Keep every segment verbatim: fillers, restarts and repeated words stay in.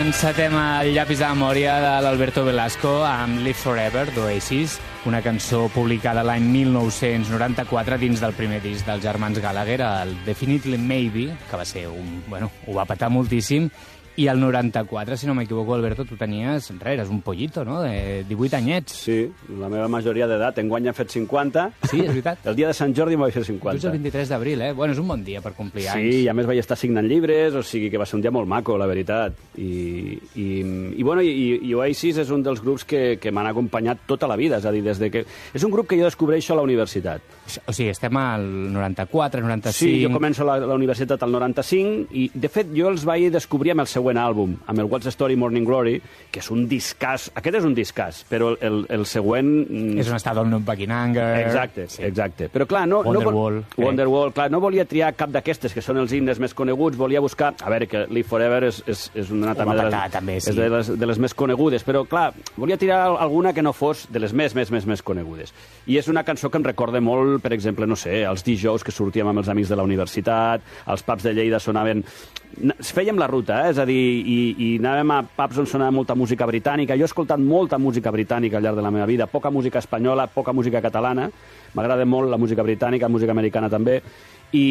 encetem el llapis de memòria de l'Alberto Velasco amb Live Forever, d'Oasis, una cançó publicada l'any mil nou-cents noranta-quatre dins del primer disc dels germans Gallagher, el Definitely Maybe, que va ser un... bueno, ho va petar moltíssim, i el noranta-quatre, si no m'equivoco, Alberto, tu tenies, res, eres un pollito, no?, de divuit anyets. Sí, la meva majoria d'edat. Enguany he fet cinquanta. Sí, és veritat. El dia de Sant Jordi m'ho vaig fer cinquanta. Tu ets el vint-i-tres d'abril, eh? Bueno, és un bon dia per complir anys. Sí, i a més vaig estar signant llibres, o sigui que va ser un dia molt maco, la veritat. I, i, i, bueno, i, i Oasis és un dels grups que, que m'han acompanyat tota la vida, és a dir, des de que... És un grup que jo descobreixo a la universitat. O sigui, estem al noranta-quatre, noranta-cinc... Sí, jo començo la, la universitat al noranta-cinc i, de fet, jo els vaig descobrir amb el següent àlbum, amb el What's the Story Morning Glory, que és un discàs. Aquest és un discàs, però el, el següent... És on està Don't Look Back in Anger... Exacte, sí. Exacte. Però, clar, no... Wonderwall. No, Wonderwall, clar, no volia triar cap d'aquestes, que són els himnes més coneguts, volia buscar... A veure, que Live Forever és, és, és una també, de les, petar, també, sí. és de, les, de les més conegudes, però, clar, volia tirar alguna que no fos de les més, més, més, més conegudes. I és una cançó que em recorda molt, per exemple, no sé, els dijous que sortíem amb els amics de la universitat, els pubs de Lleida sonaven... Fèiem la ruta, eh? És a dir, i, i anàvem a pubs on sonava molta música britànica. Jo he escoltat molta música britànica al llarg de la meva vida, poca música espanyola, poca música catalana. M'agrada molt la música britànica, la música americana també. I,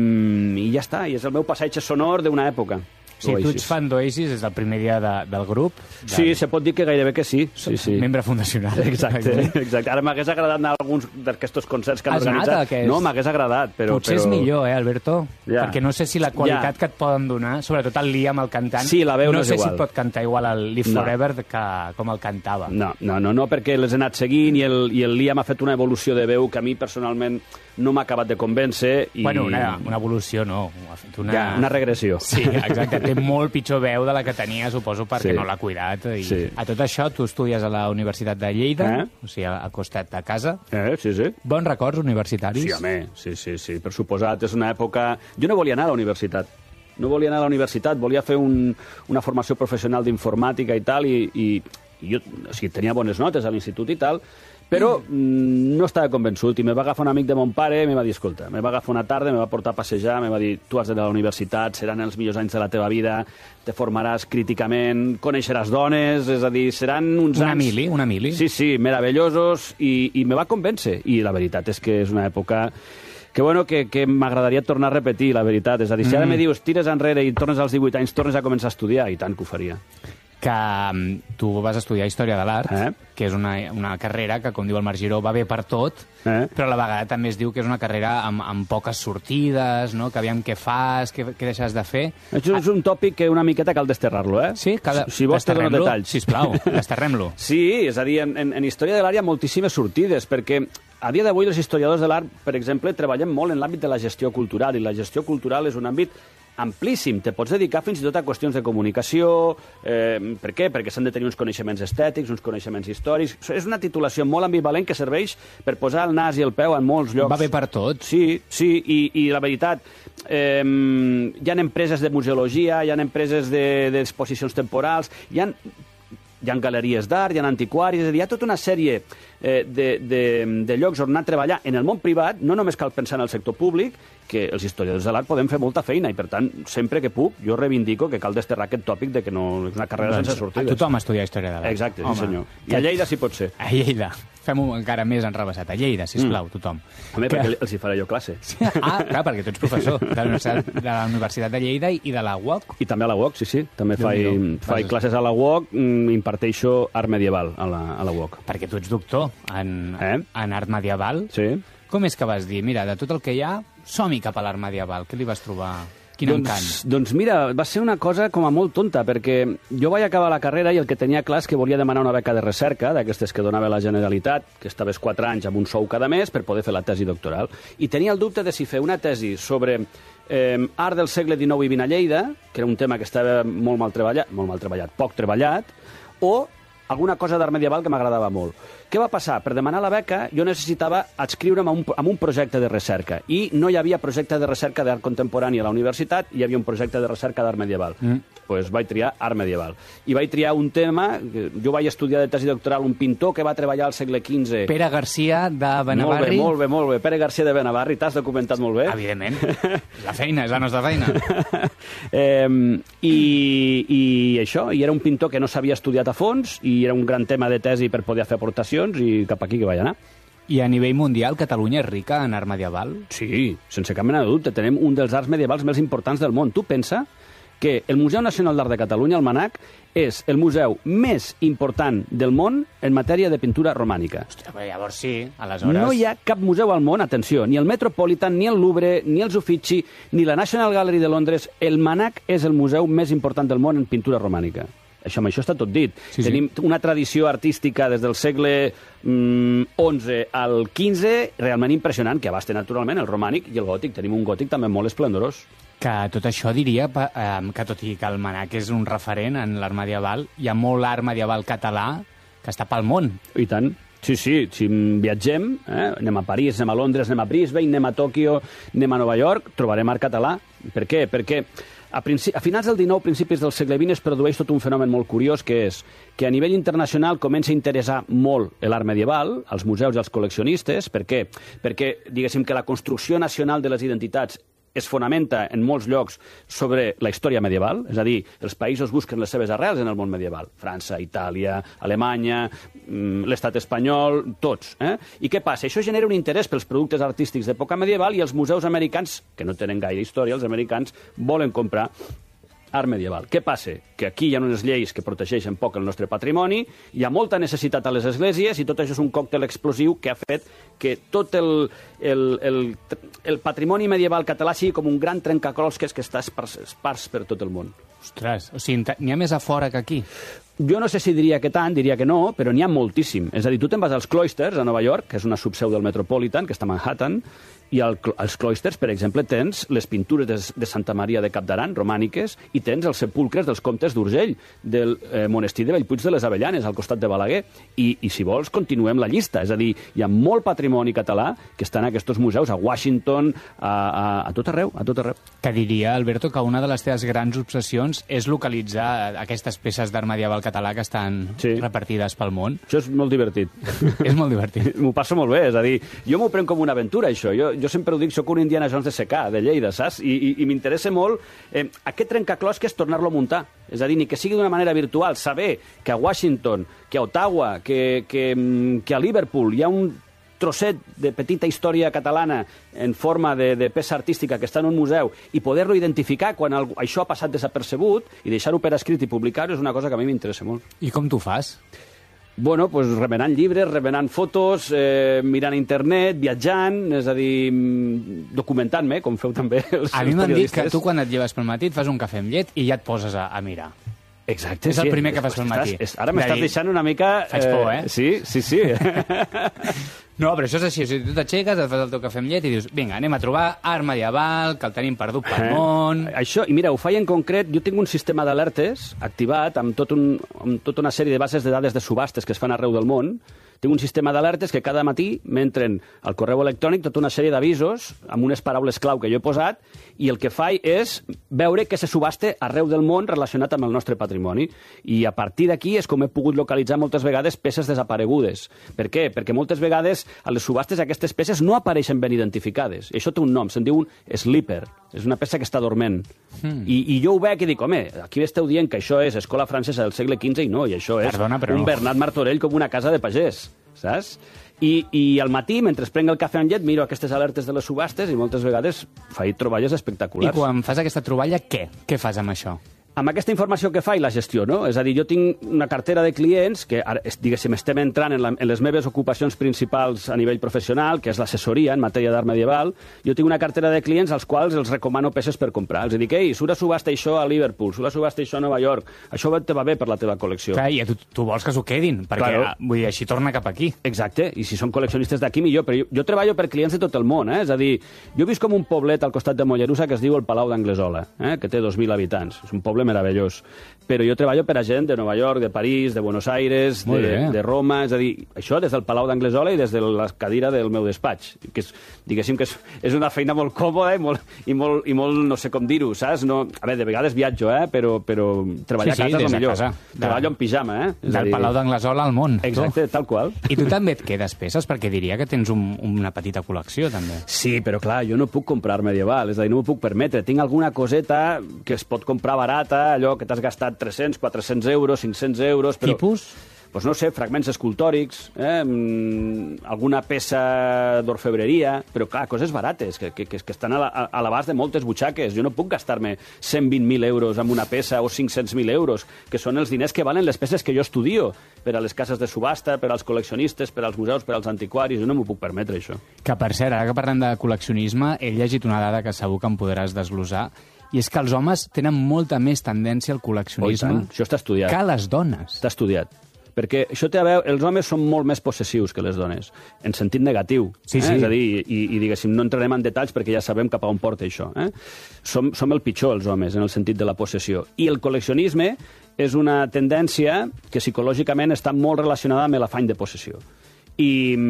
i ja està, i és el meu passatge sonor d'una època. Sí, tu ets fan d'Oasis des del primer dia de, del grup. De... Sí, se pot dir que gairebé que sí. sí, sí. Membre fundacional. Exacte, exacte. Ara m'hagués agradat anar a alguns d'aquests concerts que han Has organitzat. Anat, aquest... No, m'hagués agradat, però... Potser però... és millor, eh, Alberto? Ja. Perquè no sé si la qualitat ja. que et poden donar, sobretot el Liam, el cantant... Sí, la veu no, no és sé igual. si et pot cantar igual el Live No. Forever que, com el cantava. No, no, no, no, perquè les he anat seguint i el, i el Liam ha fet una evolució de veu que a mi personalment no m'ha acabat de convèncer. I... Bueno, una, una evolució no, ha fet una... Ja, una regressió. Sí, exacte, té molt pitjor veu de la que tenia, suposo, perquè Sí. no l'ha cuidat. I Sí. a tot això, tu estudies a la Universitat de Lleida, Eh? o sigui, al costat de casa. Eh, sí, sí. Bons records universitaris? Sí, home, sí, sí, sí, per suposat. És una època... Jo no volia anar a la universitat. No volia anar a la universitat, volia fer un, una formació professional d'informàtica i tal, i, i, i jo o sigui, tenia bones notes a l'institut i tal, però mm. no estava convençut, i me va agafar un amic de mon pare i me va dir, escolta, me va agafar una tarda, me va portar a passejar, me va dir, tu has d'anar a la universitat, seran els millors anys de la teva vida, te formaràs críticament, coneixeràs dones, és a dir, seran uns Una anys... mili, una mili. Sí, sí, meravellosos, i, i me va convèncer, i la veritat és que és una època... Que, bueno, que, que m'agradaria tornar a repetir, la veritat. És a dir, si ara Mm. me dius, tires enrere i tornes als divuit anys, tornes a començar a estudiar, i tant que ho faria. Que um, tu vas estudiar Història de l'Art, Eh? que és una, una carrera que, com diu el Marc Giró, va bé per tot, Eh? però a la vegada també es diu que és una carrera amb, amb poques sortides, no? Que aviam què fas, què, què deixes de fer. Això és un tòpic que una miqueta cal desterrar-lo, eh? Sí, cada... Si, si vols te dono desterrem-lo, detalls. sisplau, desterrem-lo. Sí, és a dir, en, en, en Història de l'Art hi ha moltíssimes sortides, perquè a dia d'avui els historiadors de l'art, per exemple, treballem molt en l'àmbit de la gestió cultural, i la gestió cultural és un àmbit amplíssim. Te pots dedicar fins i tot a qüestions de comunicació. Eh, per què? Perquè s'han de tenir uns coneixements estètics, uns coneixements històrics. És una titulació molt ambivalent que serveix per posar el nas i el peu en molts llocs. Va bé per tot. Sí, sí, i, i la veritat, eh, hi ha empreses de museologia, hi ha empreses d'exposicions de, temporals, hi ha, hi ha galeries d'art, hi ha antiquaris, és a dir, hi ha tota una sèrie eh, de, de, de llocs on anar a treballar en el món privat. No només cal pensar en el sector públic, que els historiadors de l'art podem fer molta feina, i per tant, sempre que puc, jo reivindico que cal desterrar aquest tòpic de que no és una carrera Doncs, sense sortides. tothom estudia Història de l'Art. Exacte, Home, sí senyor. I a Lleida sí pot ser. A Lleida. Fem-ho encara més enrevessat. A Lleida, sisplau, mm. tothom. Home, que... perquè els hi faré jo classe. Ah, clar, perquè tu ets professor de la Universitat de, la Universitat de Lleida i de la U O C. I també a la U O C, sí, sí. També faig, faig classes a la U O C, mm, imparteixo art medieval a la, a la U O C. Perquè tu ets doctor en, Eh? en art medieval. Sí. Com és que vas dir, mira, de tot el que hi ha, som-hi cap a l'art medieval? Què li vas trobar? Quin doncs, encant. Doncs mira, va ser una cosa com a molt tonta, perquè jo vaig acabar la carrera i el que tenia clar és que volia demanar una beca de recerca, d'aquestes que donava la Generalitat, que estaves quatre anys amb un sou cada mes per poder fer la tesi doctoral. I tenia el dubte de si fer una tesi sobre eh, art del segle dinou i vint a Lleida, que era un tema que estava molt mal treballat, molt mal treballat, poc treballat, o alguna cosa d'art medieval que m'agradava molt. Què va passar? Per demanar la beca jo necessitava adscriure'm a un, a un projecte de recerca i no hi havia projecte de recerca d'art contemporani a la universitat, hi havia un projecte de recerca d'art medieval. Mm. Pues vaig triar art medieval. I vaig triar un tema, jo vaig estudiar de tesi doctoral un pintor que va treballar al segle quinze. Pere Garcia de Benavarri. Molt bé, molt bé, molt bé. Pere Garcia de Benavarri, t'has documentat molt bé. Evidentment. La feina, és la nostra feina. eh, i, I això, i era un pintor que no s'havia estudiat a fons i era un gran tema de tesi per poder fer aportacions i cap aquí que vaig anar. I a nivell mundial, Catalunya és rica en art medieval? Sí, sense cap mena de dubte. Tenim un dels arts medievals més importants del món. Tu pensa que el Museu Nacional d'Art de Catalunya, el MANAC, és el museu més important del món en matèria de pintura romànica. Hòstia, però llavors sí, aleshores... No hi ha cap museu al món, atenció, ni el Metropolitan, ni el Louvre, ni els Uffizi, ni la National Gallery de Londres. El MANAC és el museu més important del món en pintura romànica. Això, amb això està tot dit. Sí, sí. Tenim una tradició artística des del segle mm, onze al quinze realment impressionant, que abasta naturalment el romànic i el gòtic. Tenim un gòtic també molt esplendorós. Que tot això diria eh, que tot i que el MANAC és un referent en l'art medieval, hi ha molt art medieval català que està pel món. I tant. Sí, sí, si viatgem, eh, anem a París, anem a Londres, anem a Brisbane, anem a Tòquio, anem a Nova York, trobarem art català. Per què? Perquè a, a finals del dinou, principis del segle vint, es produeix tot un fenomen molt curiós, que és que a nivell internacional comença a interessar molt l'art medieval, als museus i als col·leccionistes. Per què? Perquè, diguéssim, que la construcció nacional de les identitats es fonamenta en molts llocs sobre la història medieval, és a dir, els països busquen les seves arrels en el món medieval. França, Itàlia, Alemanya, l'estat espanyol, tots. Eh? I què passa? Això genera un interès pels productes artístics d'època medieval i els museus americans, que no tenen gaire història, els americans volen comprar art medieval. Què passa? Que aquí hi ha unes lleis que protegeixen poc el nostre patrimoni, hi ha molta necessitat a les esglésies i tot això és un còctel explosiu que ha fet que tot el, el, el, el patrimoni medieval català sigui com un gran trencaclosques que està espars, espars per tot el món. Ostres, o sigui, n'hi ha més a fora que aquí? Jo no sé si diria que tant, diria que no, però n'hi ha moltíssim. És a dir, tu te'n vas als Cloisters, a Nova York, que és una subseu del Metropolitan, que està a Manhattan, i al, als Cloisters, per exemple, tens les pintures de, de Santa Maria de Capdaran, romàniques, i tens els sepulcres dels comtes d'Urgell, del eh, monestir de Bellpuig de les Avellanes, al costat de Balaguer. I, I, si vols, continuem la llista. És a dir, hi ha molt patrimoni català que està en aquests museus, a Washington, a, a, a tot arreu, a tot arreu. Que diria, Alberto, que una de les teves grans obsessions és localitzar aquestes peces d'art medieval català que estan sí. repartides pel món. Això és molt divertit. És molt divertit. M'ho passo molt bé, és a dir, jo m'ho prenc com una aventura, això. Jo, jo sempre ho dic, soc un Indiana Jones de secà, de Lleida, saps? I, i, i m'interessa molt eh, aquest trencaclosques tornar-lo a muntar. És a dir, ni que sigui d'una manera virtual, saber que a Washington, que a Ottawa, que, que, que a Liverpool hi ha un trosset de petita història catalana en forma de, de peça artística que està en un museu i poder-lo identificar quan el, això ha passat desapercebut i deixar-ho per escrit i publicar-ho és una cosa que a mi m'interessa molt. I com t'ho fas? Bueno, pues remenant llibres, remenant fotos, eh, mirant internet, viatjant, és a dir, documentant-me, com feu també els periodistes. A mi m'han dit que tu quan et lleves pel matí et fas un cafè amb llet i ja et poses a, a mirar. Exacte, és el sí. primer que fas pel matí. Estàs, ara m'estàs deixant una mica... Faig por, eh? Sí, sí, sí. No, però això és així. O sigui, tu t'aixeques, et fas el teu cafè amb llet i dius, vinga, anem a trobar art medieval, que el tenim perdut pel món... Això, i mira, ho faig en concret, jo tinc un sistema d'alertes activat amb, tot un, amb tota una sèrie de bases de dades de subhastes que es fan arreu del món. Tinc un sistema d'alertes que cada matí m'entren al correu electrònic tota una sèrie d'avisos amb unes paraules clau que jo he posat i el que faig és veure què se subaste arreu del món relacionat amb el nostre patrimoni. I a partir d'aquí és com he pogut localitzar moltes vegades peces desaparegudes. Per què? Perquè moltes vegades a les subhastes aquestes peces no apareixen ben identificades. I això té un nom, se'n diu un sleeper. És una peça que està dorment. Mm. I, I jo ho veig i dic, home, aquí esteu dient que això és escola francesa del segle quinze i no, i això és Perdona, un no. Bernat Martorell com una casa de pagès. Saps? I, I al matí, mentre prenc el cafè amb llet, miro aquestes alertes de les subhastes i moltes vegades faig troballes espectaculars. I quan fas aquesta troballa, què? Què fas amb això? Amb aquesta informació que faig la gestiono. És a dir, jo tinc una cartera de clients que, diguéssim, estem entrant en, la, en les meves ocupacions principals a nivell professional, que és l'assessoria en matèria d'art medieval. Jo tinc una cartera de clients als quals els recomano peces per comprar. Els dic, ei, surt a subhasta això a Liverpool, surt a subhasta això a Nova York. Això te va bé per la teva col·lecció. Clar, i tu, tu vols que s'ho quedin, perquè claro. Vull dir, així torna cap aquí. Exacte, i si són col·leccionistes d'aquí millor, però jo, jo treballo per clients de tot el món, eh? És a dir, jo visc com un poblet al costat de Mollerussa que es diu el Palau d'Anglesola, eh? Que té dos mil habitants. És un poble meravellós. Però jo treballo per a gent de Nova York, de París, de Buenos Aires, de, de Roma, és a dir, això des del Palau d'Anglesola i des de la cadira del meu despatx, que és, diguéssim que és, és una feina molt còmoda i molt, i molt, i molt no sé com dir-ho, saps? No, a veure, de vegades viatjo, eh? però, però treballar sí, sí, a casa és el millor. Casa. Treballo en pijama, eh? És del dir... Palau d'Anglesola al món. Exacte, tu. Tal qual. I tu també et quedes peces, perquè diria que tens un, una petita col·lecció, també. Sí, però clar, jo no puc comprar medieval, és a dir, no m'ho puc permetre. Tinc alguna coseta que es pot comprar barata, allò que t'has gastat tres-cents, quatre-cents euros, cinc-cents euros... Però, tipus? Doncs no sé, fragments escultòrics, eh? alguna peça d'orfebreria, però clar, coses barates, que, que, que estan a, la, a l'abast de moltes butxaques. Jo no puc gastar-me cent vint mil euros en una peça o cinc-cents mil euros, que són els diners que valen les peces que jo estudio, per a les cases de subhasta, per als col·leccionistes, per als museus, per als antiquaris. Jo no m'ho puc permetre, això. Que, per cert, ara que parlem de col·leccionisme, he llegit una dada que segur que em podràs desglossar, i és que els homes tenen molta més tendència al col·leccionisme oh, això està estudiat. Que les dones. Està estudiat. Perquè això té a veure, els homes són molt més possessius que les dones, en sentit negatiu. Sí, eh? sí. És a dir, i, i diguéssim, no entrarem en detalls perquè ja sabem cap a on porta això. Eh? Som, som el pitjor, els homes, en el sentit de la possessió. I el col·leccionisme és una tendència que psicològicament està molt relacionada amb l'afany de possessió. I,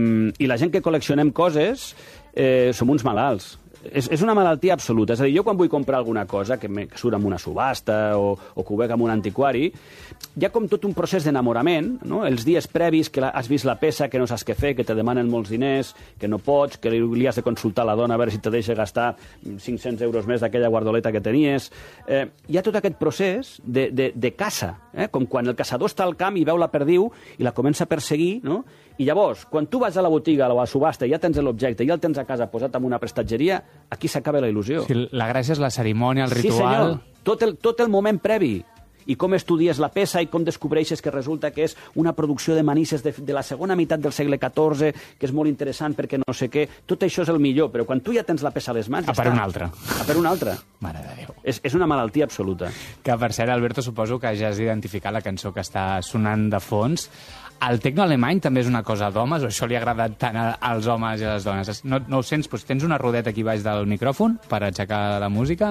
i la gent que col·leccionem coses eh, som uns malalts. És, és una malaltia absoluta. És a dir, jo quan vull comprar alguna cosa que, me, que surt amb una subhasta o, o que ho veig amb un antiquari, hi ha com tot un procés d'enamorament, no? Els dies previs que la, has vist la peça, que no saps què fer, que te demanen molts diners, que no pots, que li, li has de consultar a la dona a veure si te deixa gastar cinc-cents euros més d'aquella guardoleta que tenies. Eh, hi ha tot aquest procés de, de, de caça, eh? Com quan el caçador està al camp i veu la perdiu i la comença a perseguir, no? I llavors, quan tu vas a la botiga o a la subhasta i ja tens l'objecte i ja el tens a casa posat en una prestatgeria, aquí s'acaba la il·lusió. Sí, la gràcia és la cerimònia, el sí, ritual... Sí, senyor. Tot el, tot el moment previ. I com estudies la peça i com descobreixes que resulta que és una producció de Manises de, de la segona meitat del segle catorze, que és molt interessant perquè no sé què. Tot això és el millor, però quan tu ja tens la peça a les mans... A ja per està. una altra. A per una altra. Mare de Déu. És, és una malaltia absoluta. Que, per cert, Alberto, suposo que ja has identificat la cançó que està sonant de fons. El tecno alemany també és una cosa d'homes, o això li ha agradat tant als homes i a les dones? No, no ho sents? Doncs tens una rodeta aquí baix del micròfon per aixecar la música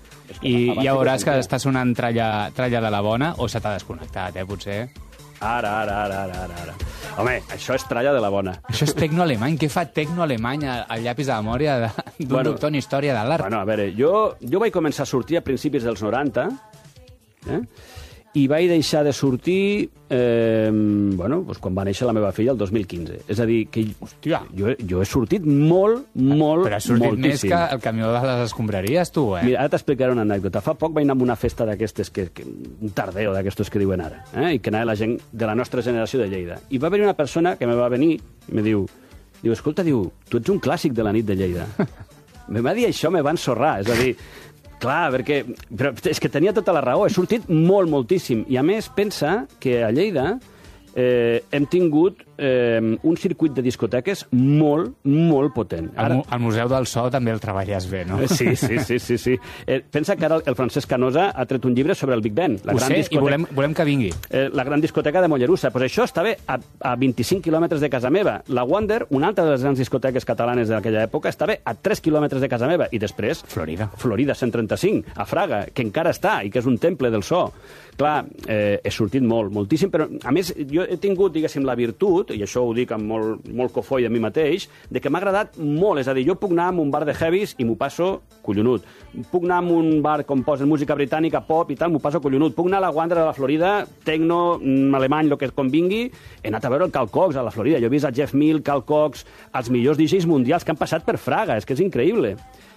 i ja veuràs que està sonant tralla, tralla de la bona, o se t'ha desconnectat, eh, potser. Ara, ara, ara, ara, ara, ara. Home, això és tralla de la bona. Això és tecno alemany. Què fa tecno alemany al llapis de memòria d'un bueno, doctor en història de l'art? Bueno, a veure, jo, jo vaig començar a sortir a principis dels noranta, eh? I vaig deixar de sortir eh, bueno, doncs quan va néixer la meva filla el dos mil quinze. És a dir, que Hòstia. jo, jo he sortit molt, molt, Però has sortit moltíssim. més que el camió de les escombraries, tu, eh? Mira, ara t'explicaré una anècdota. Fa poc vaig anar a una festa d'aquestes, que, que, un tardeo d'aquestos que diuen ara, eh? I que anava la gent de la nostra generació de Lleida. I va haver una persona que me va venir i me diu, diu, escolta, diu, tu ets un clàssic de la nit de Lleida. Me va dir això, me va ensorrar. És a dir, clar, perquè... Però és que tenia tota la raó. He sortit molt, moltíssim. I, a més, pensa que a Lleida eh, hem tingut eh, un circuit de discoteques molt, molt potent. Ara... El, el Museu del So també el treballes bé, no? Sí, sí, sí. sí, sí. Eh, pensa que ara el Francesc Canosa ha tret un llibre sobre el Big Ben. La Ho gran sé, discoteca... i volem, volem que vingui. Eh, la gran discoteca de Mollerussa. Pues això estava a, a vint-i-cinc quilòmetres de casa meva. La Wonder, una altra de les grans discoteques catalanes d'aquella època, estava a tres quilòmetres de casa meva. I després... Florida. Florida, cent trenta-cinc, a Fraga, que encara està, i que és un temple del so. Clar, eh, he sortit molt, moltíssim, però, a més, jo he tingut, diguéssim, la virtut, i això ho dic amb molt, molt cofoi de mi mateix, de que m'ha agradat molt. És a dir, jo puc anar a un bar de heavies i m'ho passo collonut. Puc anar a un bar com posen música britànica, pop i tal, m'ho passo collonut. Puc anar a la Wander a la Florida, tecno, alemany, el que convingui. He anat a veure el Carl Cox a la Florida. Jo he vist a Jeff Mill, Carl Cox, els millors D Js mundials que han passat per Fraga. És que és increïble.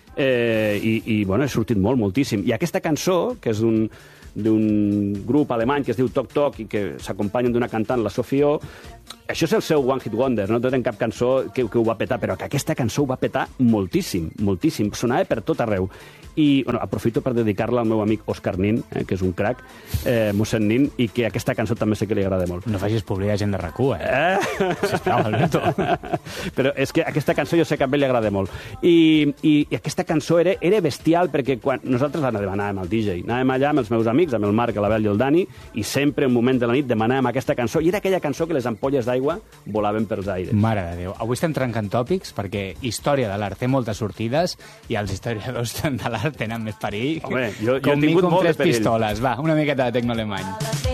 Eh, i, i, bueno, he sortit molt, moltíssim. I aquesta cançó, que és d'un d'un grup alemany que es diu Toc Toc i que s'acompanyen d'una cantant, la Sofio, això és el seu One Hit Wonder, no tenen cap cançó que, que ho va petar, però que aquesta cançó ho va petar moltíssim, moltíssim, sonava per tot arreu. I bueno, aprofito per dedicar-la al meu amic Òscar Nin, eh, que és un crac, eh, mossèn Nin, i que aquesta cançó també sé que li agrada molt. No facis publi a gent de RAC u, eh? eh? Sisplau, Alberto. Però és que aquesta cançó jo sé que a ell li agrada molt. I, i, i aquesta cançó era, era bestial perquè quan nosaltres anàvem al D J, anàvem allà amb els meus amics, amb el Marc, l'Abel i el Dani, i sempre, un moment de la nit, demanàvem aquesta cançó, i era aquella cançó que les ampolles d'aigua volaven pels aires. Mare de Déu. Avui estem trencant tòpics perquè història de l'art té moltes sortides i els historiadors de l'art tenen més perill. Home, jo, jo com he tingut mi com molt de tres perill. pistoles. Va, una miqueta de tecno alemany.